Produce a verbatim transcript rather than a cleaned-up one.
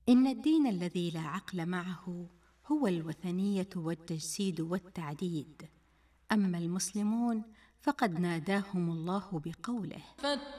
إن الدين الذي لا عقل معه هو الوثنية والتجسيد والتعديد، أما المسلمون فقد ناداهم الله بقوله: